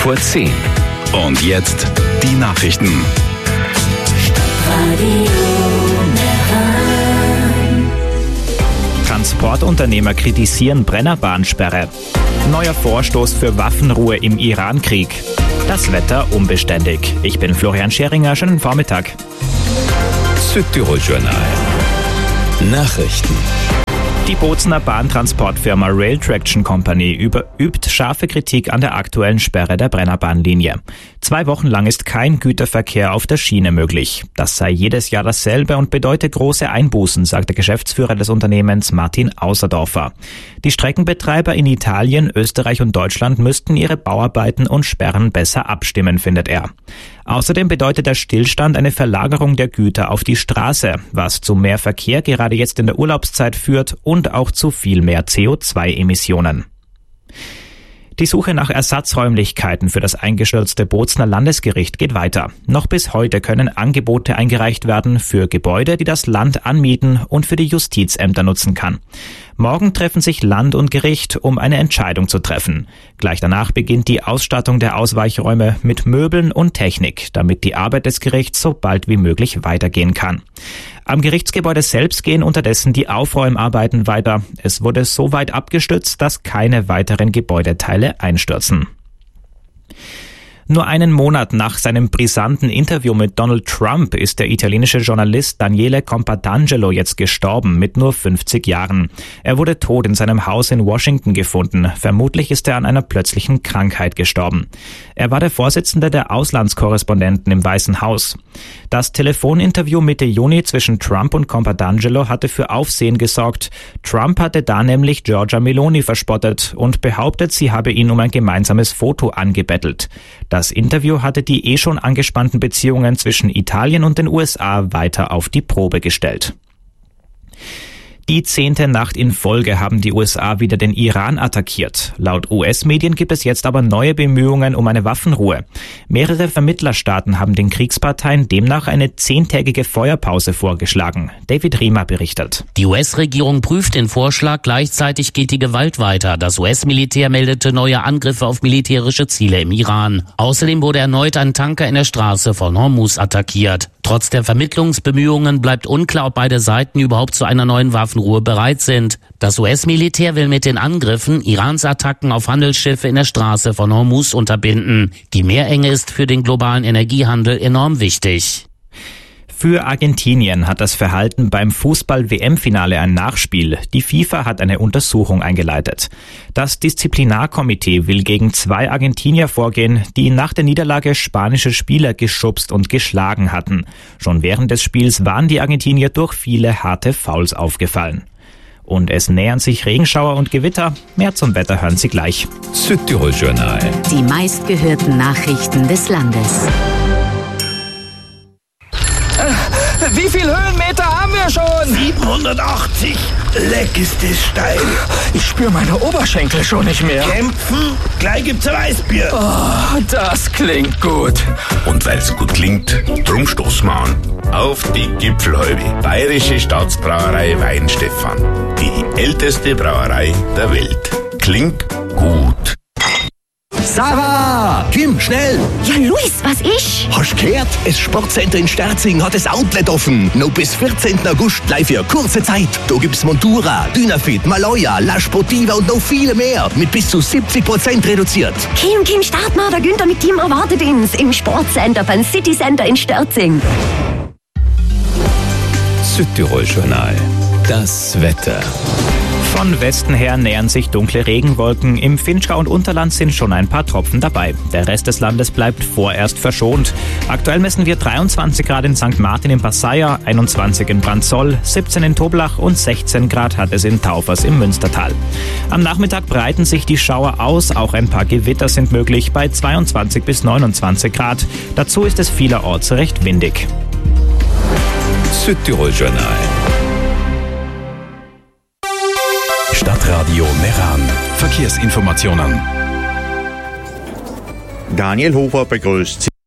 10:15. Und jetzt die Nachrichten. Transportunternehmer kritisieren Brennerbahnssperre. Neuer Vorstoß für Waffenruhe im Iran-Krieg. Das Wetter unbeständig. Ich bin Florian Scheringer. Schönen Vormittag. Südtirol-Journal. Nachrichten. Die Bozener Bahntransportfirma Rail Traction Company übt scharfe Kritik an der aktuellen Sperre der Brennerbahnlinie. 2 Wochen lang ist kein Güterverkehr auf der Schiene möglich. Das sei jedes Jahr dasselbe und bedeute große Einbußen, sagt der Geschäftsführer des Unternehmens Martin Außerdorfer. Die Streckenbetreiber in Italien, Österreich und Deutschland müssten ihre Bauarbeiten und Sperren besser abstimmen, findet er. Außerdem bedeutet der Stillstand eine Verlagerung der Güter auf die Straße, was zu mehr Verkehr gerade jetzt in der Urlaubszeit führt und auch zu viel mehr CO2-Emissionen. Die Suche nach Ersatzräumlichkeiten für das eingestürzte Bozener Landesgericht geht weiter. Noch bis heute können Angebote eingereicht werden für Gebäude, die das Land anmieten und für die Justizämter nutzen kann. Morgen treffen sich Land und Gericht, um eine Entscheidung zu treffen. Gleich danach beginnt die Ausstattung der Ausweichräume mit Möbeln und Technik, damit die Arbeit des Gerichts so bald wie möglich weitergehen kann. Am Gerichtsgebäude selbst gehen unterdessen die Aufräumarbeiten weiter. Es wurde so weit abgestützt, dass keine weiteren Gebäudeteile einstürzen. Nur einen Monat nach seinem brisanten Interview mit Donald Trump ist der italienische Journalist Daniele Compadangelo jetzt gestorben, mit nur 50 Jahren. Er wurde tot in seinem Haus in Washington gefunden. Vermutlich ist er an einer plötzlichen Krankheit gestorben. Er war der Vorsitzende der Auslandskorrespondenten im Weißen Haus. Das Telefoninterview Mitte Juni zwischen Trump und Compadangelo hatte für Aufsehen gesorgt. Trump hatte da nämlich Giorgia Meloni verspottet und behauptet, sie habe ihn um ein gemeinsames Foto angebettelt. Das Interview hatte die schon angespannten Beziehungen zwischen Italien und den USA weiter auf die Probe gestellt. Die 10. Nacht in Folge haben die USA wieder den Iran attackiert. Laut US-Medien gibt es jetzt aber neue Bemühungen um eine Waffenruhe. Mehrere Vermittlerstaaten haben den Kriegsparteien demnach eine 10-tägige Feuerpause vorgeschlagen. David Riemer berichtet. Die US-Regierung prüft den Vorschlag, gleichzeitig geht die Gewalt weiter. Das US-Militär meldete neue Angriffe auf militärische Ziele im Iran. Außerdem wurde erneut ein Tanker in der Straße von Hormuz attackiert. Trotz der Vermittlungsbemühungen bleibt unklar, ob beide Seiten überhaupt zu einer neuen Waffenruhe bereit sind. Das US-Militär will mit den Angriffen Irans Attacken auf Handelsschiffe in der Straße von Hormuz unterbinden. Die Meerenge ist für den globalen Energiehandel enorm wichtig. Für Argentinien hat das Verhalten beim Fußball-WM-Finale ein Nachspiel. Die FIFA hat eine Untersuchung eingeleitet. Das Disziplinarkomitee will gegen 2 Argentinier vorgehen, die nach der Niederlage spanische Spieler geschubst und geschlagen hatten. Schon während des Spiels waren die Argentinier durch viele harte Fouls aufgefallen. Und es nähern sich Regenschauer und Gewitter. Mehr zum Wetter hören Sie gleich. Südtirol-Journal. Die meistgehörten Nachrichten des Landes. Wie viel Höhenmeter haben wir schon? 780. Leck ist das steil. Ich spüre meine Oberschenkel schon nicht mehr. Kämpfen? Gleich gibt's ein Weißbier. Oh, das klingt gut. Und weil's gut klingt, drum stoßen wir an. Auf die Gipfelhalde. Bayerische Staatsbrauerei Weinstefan. Die älteste Brauerei der Welt. Klingt gut. Sarah! Kim, schnell! Ja, Luis, was ist? Hast gehört? Das Sportcenter in Sterzing hat das Outlet offen. Noch bis 14. August gleich für kurze Zeit. Da gibt's Montura, Dynafit, Maloya, La Sportiva und noch viele mehr. Mit bis zu 70% reduziert. Kim, start mal. Der Günther mit Team erwartet uns im Sportcenter beim City Center in Sterzing. Südtirol-Journal. Das Wetter. Von Westen her nähern sich dunkle Regenwolken. Im Vinschgau und Unterland sind schon ein paar Tropfen dabei. Der Rest des Landes bleibt vorerst verschont. Aktuell messen wir 23 Grad in St. Martin im Passaier, 21 in Brandzoll, 17 in Toblach und 16 Grad hat es in Taufers im Münstertal. Am Nachmittag breiten sich die Schauer aus. Auch ein paar Gewitter sind möglich bei 22 bis 29 Grad. Dazu ist es vielerorts recht windig. Südtirol-Journal. Stadtradio Meran. Verkehrsinformationen. Daniel Hofer begrüßt Sie.